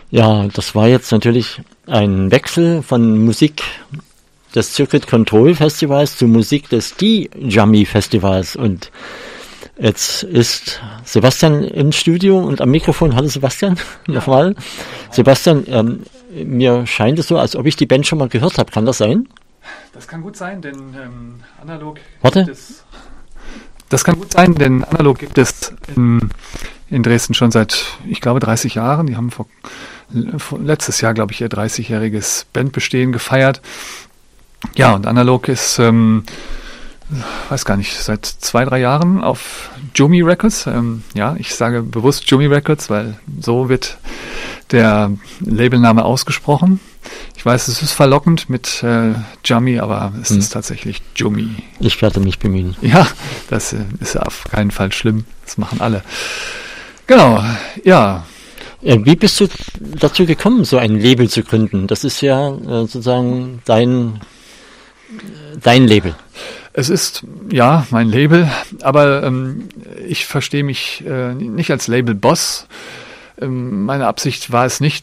Ja, das war jetzt natürlich ein Wechsel von Musik des Circuit Control Festivals zu Musik des D-Jummy Festivals. Und jetzt ist Sebastian im Studio und am Mikrofon. Hallo Sebastian, nochmal. Sebastian, mir scheint es so, als ob ich die Band schon mal gehört habe. Kann das sein? Das kann gut sein, denn analog Warte. Das kann gut sein, denn analog gibt es in Dresden schon seit, ich glaube, 30 Jahren. Die haben letztes Jahr, glaube ich, ihr 30-jähriges Bandbestehen gefeiert. Ja, und analog ist, weiß gar nicht, seit 2-3 Jahren auf Jummy Records. Ja, ich sage bewusst Jummy Records, weil so wird der Labelname ausgesprochen. Ich weiß, es ist verlockend mit Jummy, aber es ist tatsächlich Jummy. Ich werde mich bemühen. Ja, das ist auf keinen Fall schlimm. Das machen alle. Genau, ja. Wie bist du dazu gekommen, so ein Label zu gründen? Das ist ja sozusagen dein Label. Es ist, ja, mein Label, aber ich verstehe mich nicht als Label-Boss. Meine Absicht war es nicht,